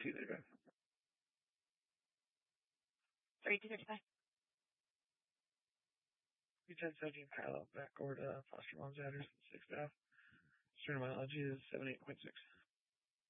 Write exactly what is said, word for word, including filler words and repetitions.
See you later. thirty-two thirty-five. ten seventeen Kyle back over to foster mom's address, six staff. Stern mileage is seven eight point six.